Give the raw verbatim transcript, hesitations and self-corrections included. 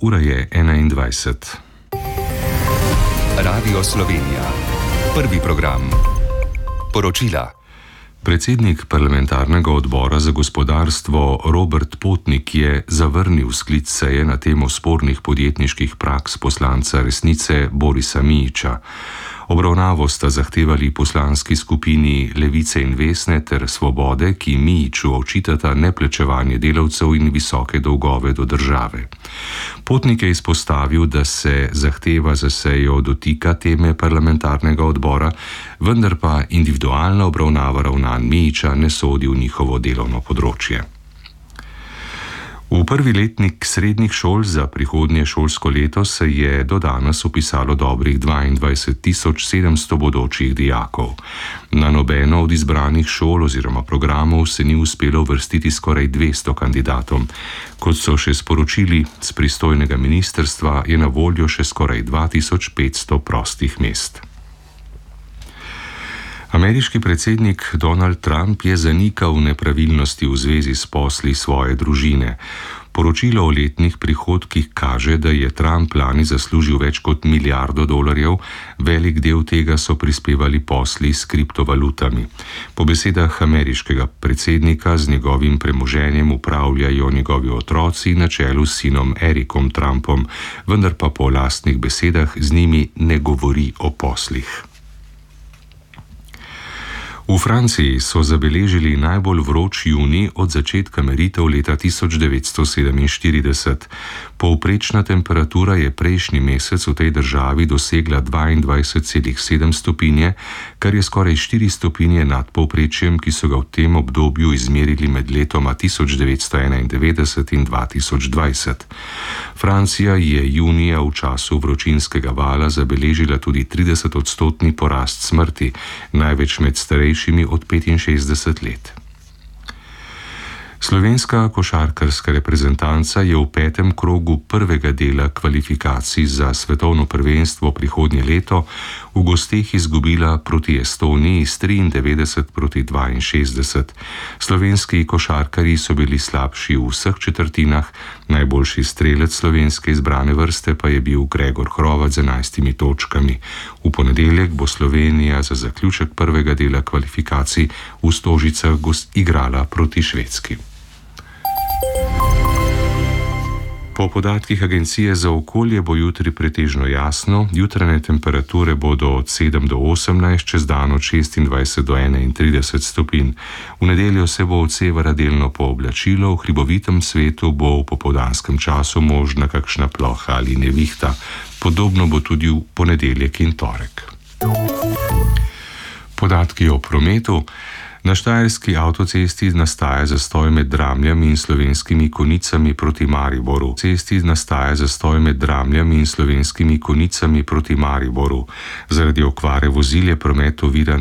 ura je enaindvajset. Radio Slovenija. Prvi program. Poročila. Predsednik parlamentarnega odbora za gospodarstvo Robert Potnik je zavrnil sklic seje na temo spornih podjetniških praks poslanca Resnice Borisa Mijića. Obravnavo sta zahtevali poslanski skupini Levice in Vesne ter Svobode, ki Mijiću očitata neplačevanje delavcev in visoke dolgove do države. Potnik je izpostavil, da se zahteva za sejo dotika teme parlamentarnega odbora, vendar pa individualna obravnava ravnanj Mijića ne sodi v njihovo delovno področje. V prvi letnik srednjih šol za prihodnje šolsko leto se je do danes vpisalo dobrih dvaindvajset tisoč sedemsto bodočih dijakov. Na nobeno od izbranih šol oziroma programov se ni uspelo uvrstiti skoraj dvesto kandidatom. Kot so še sporočili z pristojnega ministrstva, je na voljo še skoraj dva tisoč petsto prostih mest. Ameriški predsednik Donald Trump je zanikal nepravilnosti v zvezi s posli svoje družine. Poročilo o letnih prihodkih kaže, da je Trump lani zaslužil več kot milijardo dolarjev, velik del tega so prispevali posli s kriptovalutami. Po besedah ameriškega predsednika z njegovim premoženjem upravljajo njegovi otroci na čelu s sinom Erikom Trumpom, vendar pa po lastnih besedah z njimi ne govori o poslih. V Franciji so zabeležili najbolj vroč junij od začetka meritev leta tisoč devetsto sedeminštirideset. Povprečna temperatura je prejšnji mesec v tej državi dosegla dvaindvajset celih sedem stopinje, kar je skoraj štiri stopinje nad povprečjem, ki so ga v tem obdobju izmerili med letoma tisoč devetsto enaindevetdeset in dva tisoč dvajset. Francija je junija v času vročinskega vala zabeležila tudi trideset odstotni porast smrti, največ med starejšimi od petinšestdeset let. Slovenska košarkarska reprezentanca je v petem krogu prvega dela kvalifikacij za svetovno prvenstvo prihodnje leto v gosteh izgubila proti Estoniji s triindevetdeset proti dvainšestdeset. Slovenski košarkarji so bili slabši v vseh četrtinah, najboljši strelec slovenske izbrane vrste pa je bil Gregor Hrovat z enajstimi točkami. V ponedeljek bo Slovenija za zaključek prvega dela kvalifikacij v Stožicah igrala proti Švedski. Po podatkih Agencije za okolje bo jutri pretežno jasno, jutranje temperature bodo od sedem do osemnajst, čez dan od šestindvajset do enaintrideset stopinj. V nedeljo se bo od severa delno pooblačilo, v hribovitem svetu bo v popoldanskem času možna kakšna ploha ali nevihta. Podobno bo tudi v ponedeljek in torek. Podatki o prometu. Na štajerski avtocesti nastaja zastoj med Dramljami in Slovenskimi Konicami proti Mariboru. Cesti nastaja zastoj med Dramljami in Slovenskimi Konicami proti Mariboru. Zaradi okvare vozil je promet oviran